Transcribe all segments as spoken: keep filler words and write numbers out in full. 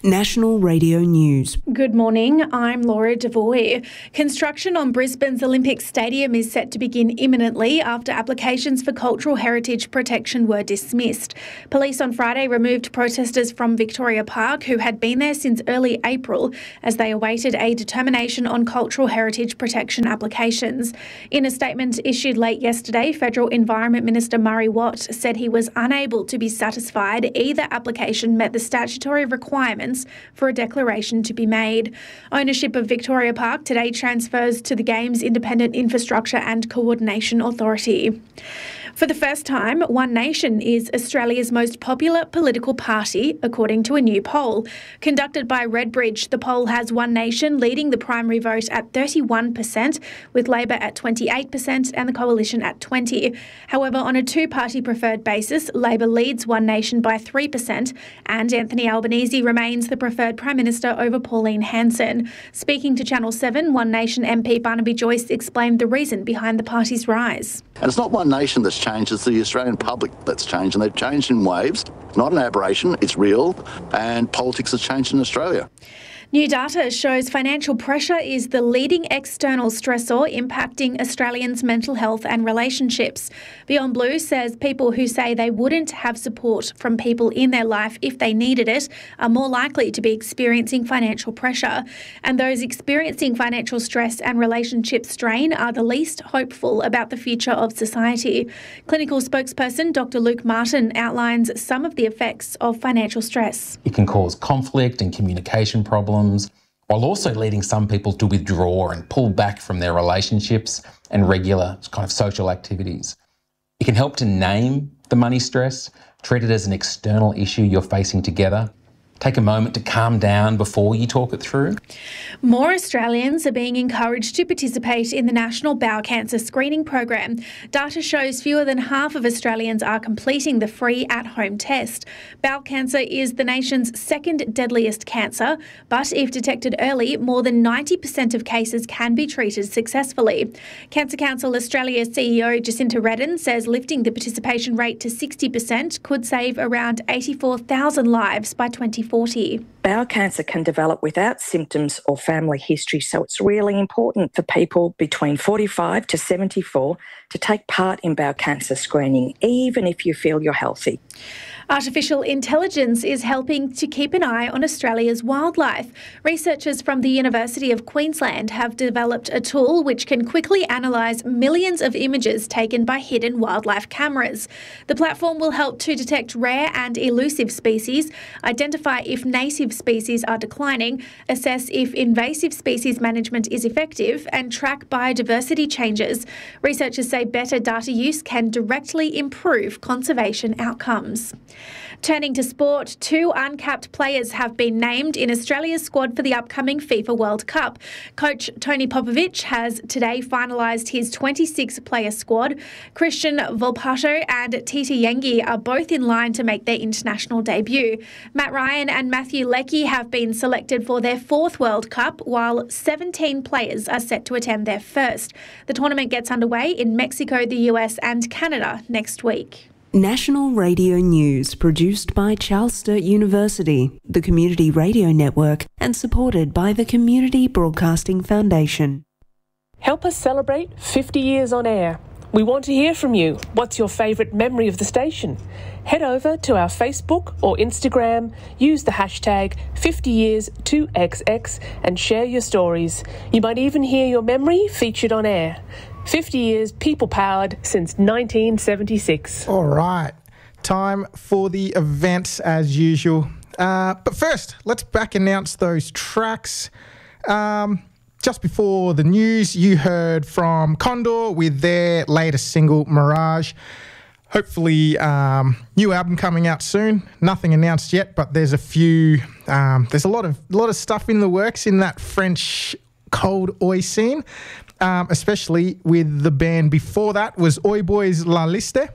National Radio News. Good morning, I'm Laura Devoy. Construction on Brisbane's Olympic Stadium is set to begin imminently after applications for cultural heritage protection were dismissed. Police on Friday removed protesters from Victoria Park who had been there since early April as they awaited a determination on cultural heritage protection applications. In a statement issued late yesterday, Federal Environment Minister Murray Watt said he was unable to be satisfied either application met the statutory requirements for a declaration to be made. Ownership of Victoria Park today transfers to the Games Independent Infrastructure and Coordination Authority. For the first time, One Nation is Australia's most popular political party, according to a new poll. Conducted by Redbridge, the poll has One Nation leading the primary vote at thirty-one percent, with Labor at twenty-eight percent and the Coalition at twenty percent. However, on a two-party preferred basis, Labor leads One Nation by three percent, and Anthony Albanese remains the preferred Prime Minister over Pauline Hanson. Speaking to Channel seven, One Nation M P Barnaby Joyce explained the reason behind the party's rise. And it's not One Nation that's changed, it's the Australian public that's changed, and they've changed in waves. It's not an aberration, it's real, and politics has changed in Australia. New data shows financial pressure is the leading external stressor impacting Australians' mental health and relationships. Beyond Blue says people who say they wouldn't have support from people in their life if they needed it are more likely to be experiencing financial pressure. And those experiencing financial stress and relationship strain are the least hopeful about the future of society. Clinical spokesperson Doctor Luke Martin outlines some of the effects of financial stress. It can cause conflict and communication problems, while also leading some people to withdraw and pull back from their relationships and regular kind of social activities. It can help to name the money stress, treat it as an external issue you're facing together. Take a moment to calm down before you talk it through. More Australians are being encouraged to participate in the National Bowel Cancer Screening Program. Data shows fewer than half of Australians are completing the free at-home test. Bowel cancer is the nation's second deadliest cancer, but if detected early, more than ninety percent of cases can be treated successfully. Cancer Council Australia C E O Jacinta Redden says lifting the participation rate to sixty percent could save around eighty-four thousand lives by twenty forty. Bowel cancer can develop without symptoms or family history, so it's really important for people between forty-five to seventy-four to take part in bowel cancer screening, even if you feel you're healthy. Artificial intelligence is helping to keep an eye on Australia's wildlife. Researchers from the University of Queensland have developed a tool which can quickly analyse millions of images taken by hidden wildlife cameras. The platform will help to detect rare and elusive species, identify if native species are declining, assess if invasive species management is effective, and track biodiversity changes. Researchers say better data use can directly improve conservation outcomes. Turning to sport, two uncapped players have been named in Australia's squad for the upcoming FIFA World Cup. Coach Tony Popovic has today finalised his twenty-six player squad. Christian Volpato and Tita Yengi are both in line to make their international debut. Matt Ryan and Matthew Leckie have been selected for their fourth World Cup, while seventeen players are set to attend their first. The tournament gets underway in Mexico, the U S and Canada next week. National Radio News, produced by Charles Sturt University, the Community Radio Network, and supported by the Community Broadcasting Foundation. Help us celebrate fifty years on air. We want to hear from you. What's your favourite memory of the station? Head over to our Facebook or Instagram, use the hashtag fifty years two X X and share your stories. You might even hear your memory featured on air. fifty years people-powered since nineteen seventy-six. All right, time for the events as usual. Uh, but first, let's back announce those tracks. Um, just before the news, you heard from Condor with their latest single, Mirage. Hopefully, um, new album coming out soon. Nothing announced yet, but there's a few. Um, there's a lot of lot of stuff in the works in that French cold oi scene. Um, especially with the band before that was Oi Boys La Liste,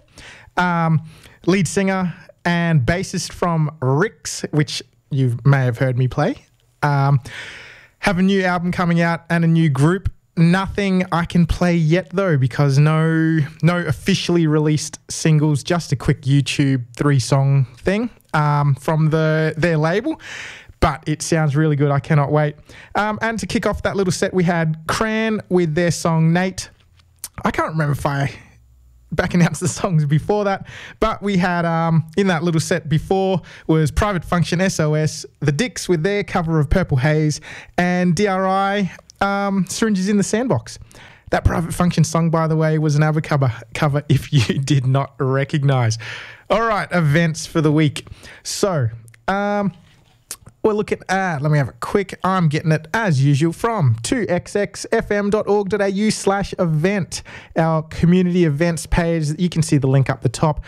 um, lead singer and bassist from Rix, which you may have heard me play. Um, have a new album coming out and a new group. Nothing I can play yet though, because no no officially released singles, just a quick YouTube three song thing um, from the their label. but it sounds really good. I cannot wait. Um, and to kick off that little set, we had Cran with their song Nate. I can't remember if I back announced the songs before that, but we had um, in that little set before was Private Function, S O S, The Dicks with their cover of Purple Haze, and D R I, um, Syringes in the Sandbox. That Private Function song, by the way, was an ABBA cover, cover if you did not recognise. All right, events for the week. So, um, we're looking at, let me have a quick, I'm getting it as usual from two x x f m dot org dot a u slash event, our community events page. You can see the link up the top.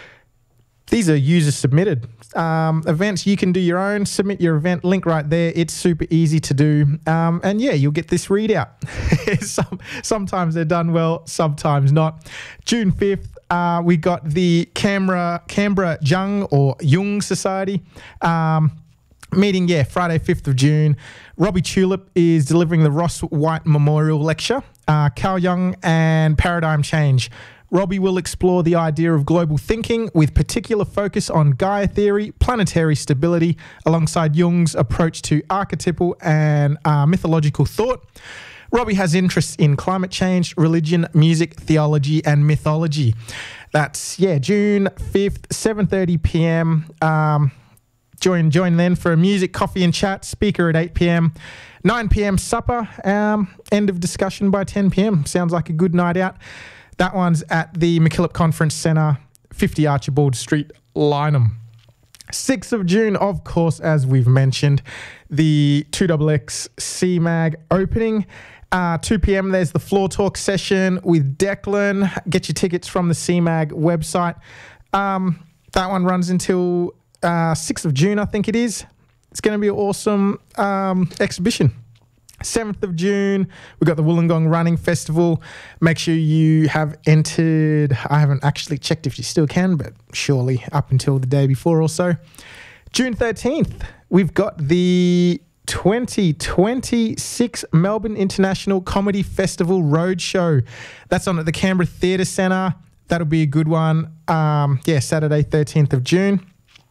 These are user submitted um, events. You can do your own, submit your event, link right there. It's super easy to do. Um, and yeah, you'll get this readout. Some, sometimes they're done well, sometimes not. June fifth, uh, we got the Canberra, Canberra Jung or Jung Society um, meeting, yeah, Friday, fifth of June. Robbie Tulip is delivering the Ross White Memorial Lecture. Uh, Carl Jung and Paradigm Change. Robbie will explore the idea of global thinking with particular focus on Gaia theory, planetary stability, alongside Jung's approach to archetypal and uh, mythological thought. Robbie has interests in climate change, religion, music, theology, and mythology. That's, yeah, June fifth, seven thirty p.m. Um, join, join then for a music, coffee and chat. Speaker at eight p.m. nine p.m. supper. Um, end of discussion by ten p.m. Sounds like a good night out. That one's at the MacKillop Conference Centre, fifty Archibald Street, Lynham. sixth of June, of course, as we've mentioned, the two X X C MAG opening. Uh, two p.m. there's the Floor Talk session with Declan. Get your tickets from the C MAG website. Um, that one runs until uh, sixth of June, I think it is. It's going to be an awesome um, exhibition. seventh of June, we've got the Wollongong Running Festival. Make sure you have entered. I haven't actually checked if you still can, but surely up until the day before or so. June thirteenth, we've got the twenty twenty-six Melbourne International Comedy Festival Roadshow. That's on at the Canberra Theatre Centre. That'll be a good one. Um, yeah, Saturday, thirteenth of June.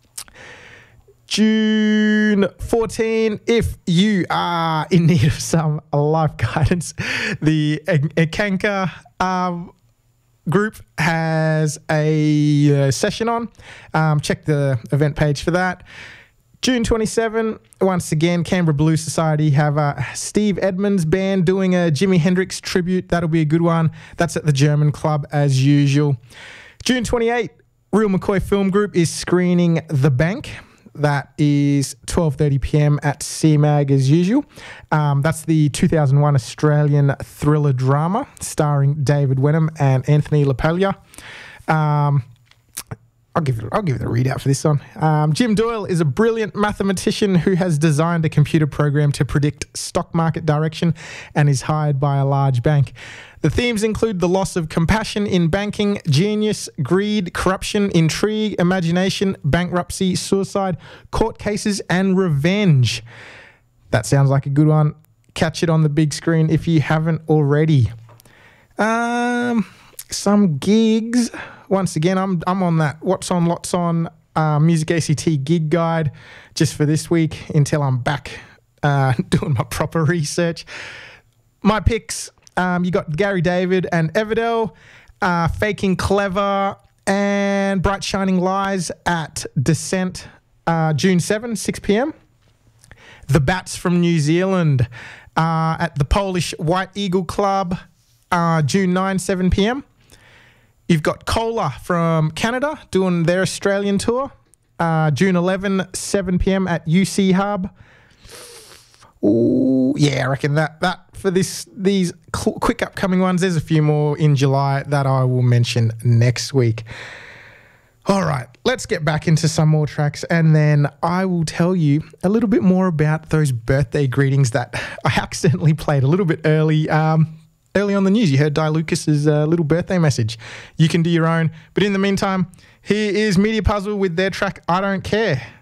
June fourteenth, if you are in need of some life guidance, the Ekanka um, group has a uh, session on. Um, check the event page for that. June twenty-seventh, once again, Canberra Blues Society have uh, Steve Edmonds Band doing a Jimi Hendrix tribute. That'll be a good one. That's at the German Club as usual. June twenty-eighth, Real McCoy Film Group is screening The Bank. That is twelve thirty p.m. at C MAG as usual. Um, that's the two thousand one Australian thriller drama starring David Wenham and Anthony LaPaglia. Um, I'll give it. I'll give it a readout for this one. Um, Jim Doyle is a brilliant mathematician who has designed a computer program to predict stock market direction and is hired by a large bank. The themes include the loss of compassion in banking, genius, greed, corruption, intrigue, imagination, bankruptcy, suicide, court cases, and revenge. That sounds like a good one. Catch it on the big screen if you haven't already. Um, some gigs. Once again, I'm I'm on that What's On, Lots On uh, Music A C T gig guide just for this week until I'm back uh, doing my proper research. My picks. Um, you got Gary David and Everdell, uh, Faking Clever, and Bright Shining Lies at Descent, uh, June seventh, six p.m. The Bats from New Zealand uh, at the Polish White Eagle Club, uh, June ninth, seven p.m. You've got Cola from Canada doing their Australian tour, uh, June eleventh, seven p.m. at U C Hub. Ooh, yeah, I reckon that that for this these cl- quick upcoming ones. There's a few more in July that I will mention next week. All right, let's get back into some more tracks, and then I will tell you a little bit more about those birthday greetings that I accidentally played a little bit early. Um, early on the news, you heard Di Lucas's uh, little birthday message. You can do your own, but in the meantime, here is Media Puzzle with their track "I Don't Care."